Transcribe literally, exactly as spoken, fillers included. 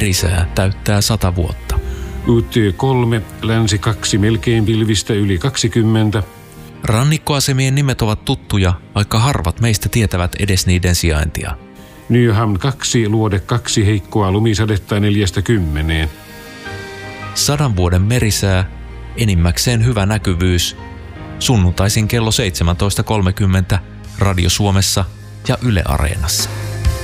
merisää täyttää sata vuotta. U T kolme, länsi kaksi, melkein pilvistä yli kaksikymmentä. Rannikkoasemien nimet ovat tuttuja, vaikka harvat meistä tietävät edes niiden sijaintia. Nyhamn kaksi, luode kaksi, heikkoa lumisadetta neljästä kymmeneen. Sadan vuoden merisää, enimmäkseen hyvä näkyvyys. Sunnuntaisin kello seitsemäntoista kolmekymmentä Radio Suomessa ja Yle Areenassa.